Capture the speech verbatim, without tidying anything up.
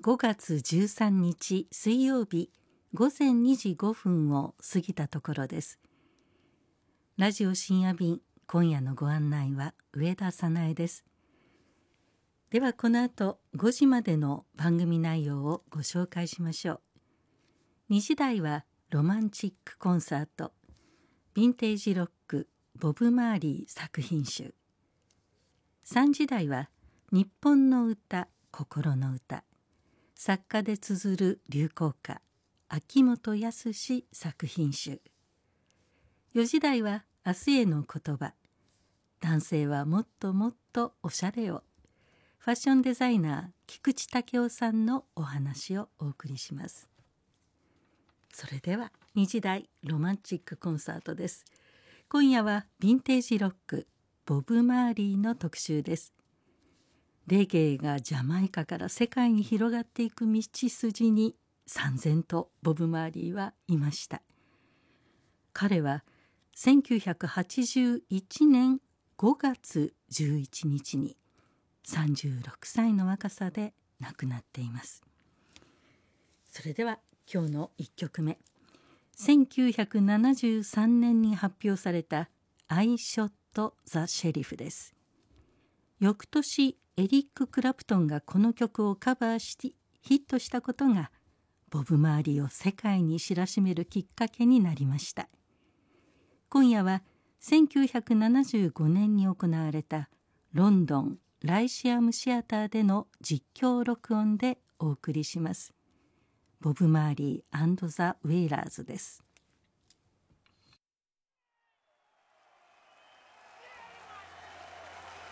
ごがつじゅうさんにち水曜日ごぜんにじごふんを過ぎたところです。ラジオ深夜便、今夜のご案内は上田早苗です。ではこの後ごじまでの番組内容をご紹介しましょう。にじ台はロマンチックコンサート、ヴィンテージロックボブ・マーリー作品集。さんじ台は日本の歌、心の歌、作家で綴る流行歌、秋元康作品集。よじ台は明日への言葉、男性はもっともっとおしゃれを、ファッションデザイナー菊池武雄さんのお話をお送りします。それではにじ台ロマンチックコンサートです。今夜はヴィンテージロックボブ・マーリーの特集です。レゲエがジャマイカから世界に広がっていく道筋に燦然とボブ・マーリーはいました。彼はせんきゅうひゃくはちじゅういちねんごがつじゅういちにちにさんじゅうろくさいの若さで亡くなっています。それでは今日のいっきょくめ、せんきゅうひゃくななじゅうさんねんに発表されたアイ・ショット・ザ・シェリフです。翌年エリック・クラプトンがこの曲をカバーしてヒットしたことがボブ・マーリーを世界に知らしめるきっかけになりました。今夜はせんきゅうひゃくななじゅうごねんに行われたロンドンライシアムシアターでの実況録音でお送りします。ボブ・マーリー&ザ・ウェイラーズです。